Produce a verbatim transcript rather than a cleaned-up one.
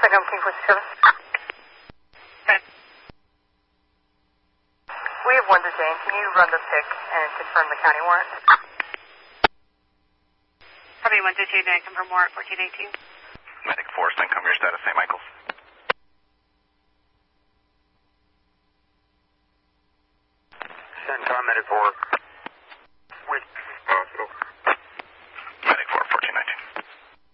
Second King forty-seven. Okay. We have one detained. Can you run the pick and confirm the county warrant? Copy one detained and confirm warrant fourteen eighteen. Medic four, Stand, come your status, Saint Michael's.